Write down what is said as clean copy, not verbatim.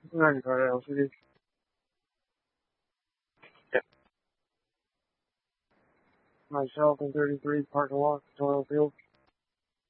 94 LCD. Yep. Myself and 33 Park and Walk, Toil Field.